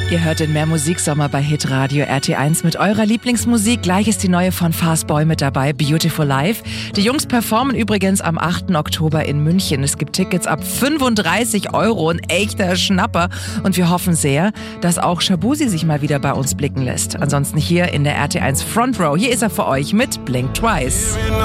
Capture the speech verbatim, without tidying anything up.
Ihr hört den Mehr-Musik-Sommer bei Hitradio R T eins mit eurer Lieblingsmusik. Gleich ist die neue von Fastboy mit dabei, Beautiful Life. Die Jungs performen übrigens am achten Oktober in München. Es gibt Tickets ab fünfunddreißig Euro, ein echter Schnapper. Und wir hoffen sehr, dass auch Shabuzi sich mal wieder bei uns blicken lässt. Ansonsten hier in der R T eins Front Row. Hier ist er für euch mit Blink Twice.